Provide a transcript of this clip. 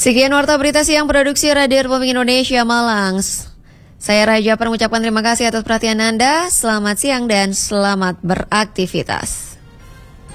Sekian Warta Berita Siang Produksi Radio Republik Indonesia Malang. Saya Raja mengucapkan terima kasih atas perhatian Anda. Selamat siang dan selamat beraktivitas.